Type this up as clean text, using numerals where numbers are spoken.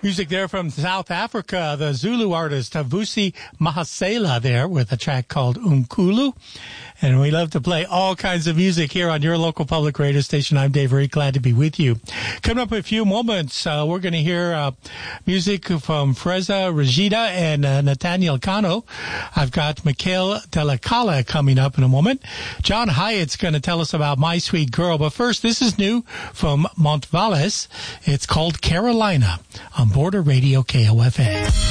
Music there from South Africa, the Zulu artist Vusi Mahasela there with a track called Umkulu. And we love to play all kinds of music here on your local public radio station. I'm Dave Ray, glad to be with you. Coming up in a few moments, we're going to hear music from Freza Regida and Nathaniel Cano. I've got Mikhail Delacala coming up in a moment. John Hyatt's going to tell us about My Sweet Girl. But first, this is new from Montvales. It's called Carolina on Border Radio KOFA.